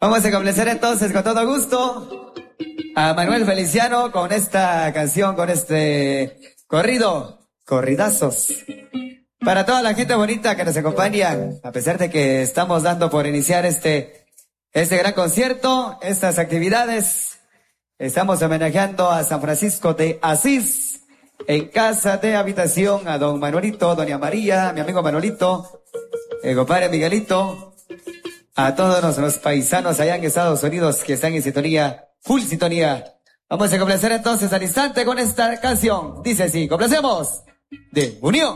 Vamos a complacer entonces con todo gusto a Manuel Feliciano con esta canción, con este corridazos. Para toda la gente bonita que nos acompaña, a pesar de que estamos dando por iniciar este gran concierto, estas actividades, estamos homenajeando a San Francisco de Asís, en casa de habitación, a don Manuelito, doña María, mi amigo Manuelito, el compadre Miguelito, a todos nuestros paisanos allá en Estados Unidos que están en sintonía, full sintonía. Vamos a complacer entonces al instante con esta canción. Dice así, complacemos de Unión.